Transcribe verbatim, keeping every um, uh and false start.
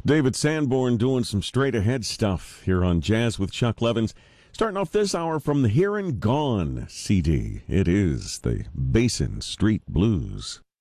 David Sanborn doing some straight ahead stuff here on Jazz with Chuck Levins. Starting off this hour from the Here and Gone C D. It is the Basin Street Blues.